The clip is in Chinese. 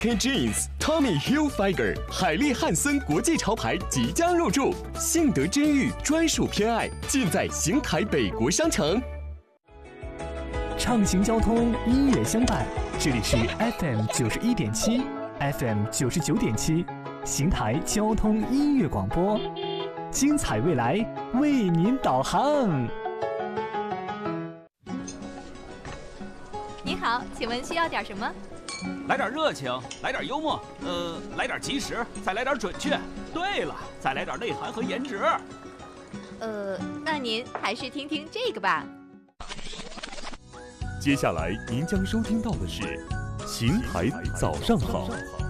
K Jeans、Tommy Hilfiger、海利汉森国际潮牌即将入驻，幸得真誉专属偏爱尽在邢台北国商城。 畅行交通，音乐相伴，这里是 FM 91.7 FM 99.7，邢台交通音乐广播，精彩未来为您导航。 你好，请问需要点什么？ 来点热情，来点幽默，来点及时，再来点准确。对了，再来点内涵和颜值。 那您还是听听这个吧。 接下来您将收听到的是《邢台早上好》。